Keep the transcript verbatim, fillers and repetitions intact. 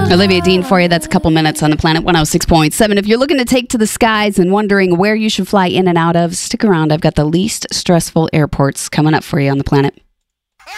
Olivia Dean for you. That's a couple minutes on the Planet one oh six point seven. If you're looking to take to the skies and wondering where you should fly in and out of, stick around. I've got the least stressful airports coming up for you on the Planet.